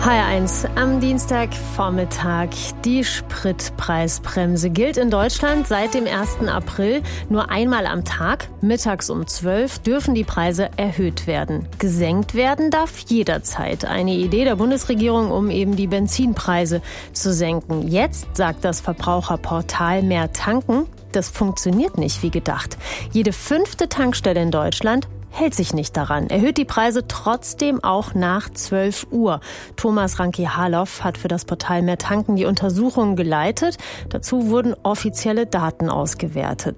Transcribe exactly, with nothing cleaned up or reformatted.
H R eins am Dienstagvormittag. Die Spritpreisbremse gilt in Deutschland seit dem ersten April. Nur einmal am Tag, mittags um zwölf, dürfen die Preise erhöht werden. Gesenkt werden darf jederzeit. Eine Idee der Bundesregierung, um eben die Benzinpreise zu senken. Jetzt sagt das Verbraucherportal Mehr tanken. Das funktioniert nicht wie gedacht. Jede fünfte Tankstelle in Deutschland hält sich nicht daran, erhöht die Preise trotzdem auch nach zwölf Uhr. Thomas Ranke-Harloff hat für das Portal Mehr tanken die Untersuchung geleitet. Dazu wurden offizielle Daten ausgewertet.